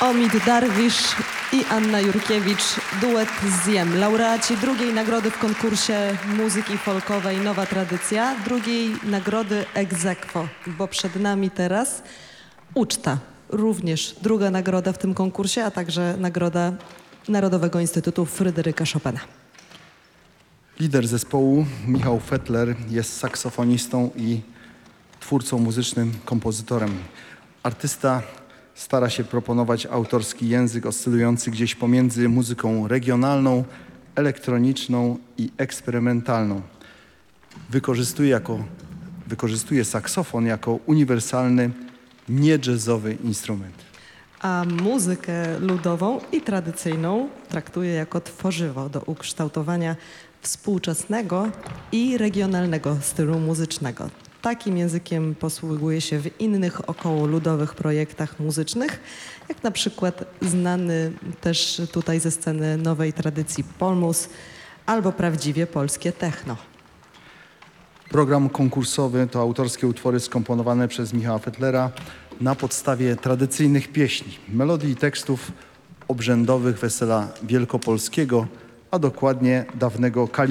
Omid Darwisz i Anna Jurkiewicz, duet Zjem. Laureaci drugiej nagrody w konkursie muzyki folkowej Nowa Tradycja, drugiej nagrody ex aequo, bo przed nami teraz uczta. Również druga nagroda w tym konkursie, a także nagroda Narodowego Instytutu Fryderyka Chopina. Lider zespołu Michał Fettler jest saksofonistą i twórcą muzycznym, kompozytorem. Artysta stara się proponować autorski język oscylujący gdzieś pomiędzy muzyką regionalną, elektroniczną i eksperymentalną. Wykorzystuje saksofon jako uniwersalny, nie-jazzowy instrument. A muzykę ludową i tradycyjną traktuje jako tworzywo do ukształtowania współczesnego i regionalnego stylu muzycznego. Takim językiem posługuje się w innych około ludowych projektach muzycznych, jak na przykład znany też tutaj ze sceny Nowej Tradycji Polmus albo prawdziwie polskie techno. Program konkursowy to autorskie utwory skomponowane przez Michała Fettlera na podstawie tradycyjnych pieśni, melodii i tekstów obrzędowych wesela wielkopolskiego, a dokładnie dawnego